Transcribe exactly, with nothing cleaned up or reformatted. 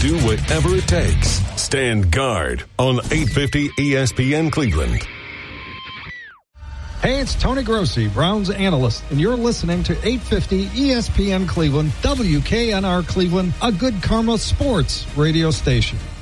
do whatever it takes. Stand guard on eight fifty E S P N Cleveland. Hey, it's Tony Grossi, Browns analyst, and you're listening to eight fifty E S P N Cleveland, W K N R Cleveland, a Good Karma Sports radio station.